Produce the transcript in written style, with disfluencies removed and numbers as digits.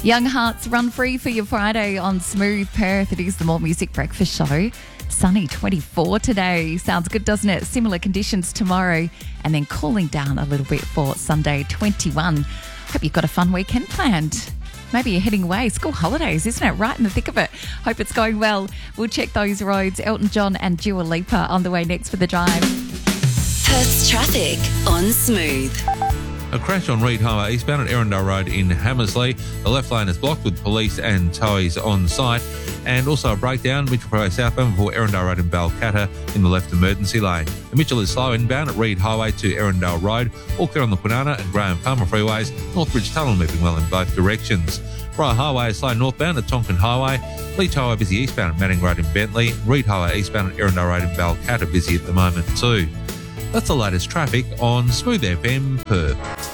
Young Hearts, Run Free for your Friday on Smooth Perth. It is the More Music Breakfast Show. Sunny 24 today. Sounds good, doesn't it? Similar conditions tomorrow and then cooling down a little bit for Sunday 21. Hope you've got a fun weekend planned. Maybe you're heading away. School holidays, isn't it? Right in the thick of it. Hope it's going well. We'll check those roads. Elton John and Dua Lipa on the way next for The Drive. Perth's traffic on Smooth. A crash on Reid Highway eastbound at Erindale Road in Hammersley. The left lane is blocked with police and towies on site. And also a breakdown, Mitchell Freeway southbound before Erindale Road in Balcatta in the left emergency lane. The Mitchell is slow inbound at Reid Highway to Erindale Road. All clear on the Kwinana and Graham Palmer freeways. Northbridge Tunnel moving well in both directions. Rye Highway is slow northbound at Tonkin Highway. Leach Highway busy eastbound at Manning Road in Bentley. Reid Highway eastbound at Erindale Road in Balcatta busy at the moment too. That's the latest traffic on Smooth FM Perth.